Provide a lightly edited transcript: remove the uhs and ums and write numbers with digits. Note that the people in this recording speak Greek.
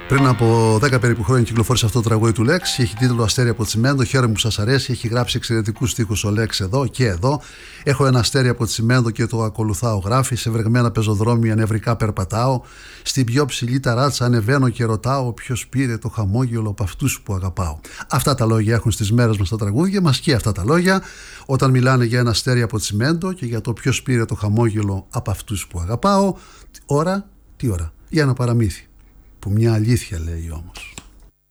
Πριν από 10 περίπου χρόνια κυκλοφόρησε αυτό το τραγούδι του Λέξ. Έχει τίτλο Αστέρι από Τσιμέντο. Χαίρομαι που σας αρέσει. Έχει γράψει εξαιρετικούς στίχους ο Λέξ εδώ και εδώ. Έχω ένα αστέρι από Τσιμέντο και το ακολουθάω. Γράφει σε βρεγμένα πεζοδρόμια νευρικά περπατάω. Στην πιο ψηλή ταράτσα ανεβαίνω και ρωτάω ποιος πήρε το χαμόγελο από αυτούς που αγαπάω. Αυτά τα λόγια έχουν στις μέρες μας τα τραγούδια μας και αυτά τα λόγια όταν μιλάνε για ένα αστέρι από Τσιμέντο και για το ποιος πήρε το χαμόγελο από αυτούς που αγαπάω. Ώρα, τι ώρα, για ένα παραμύθι που μια αλήθεια λέει όμως.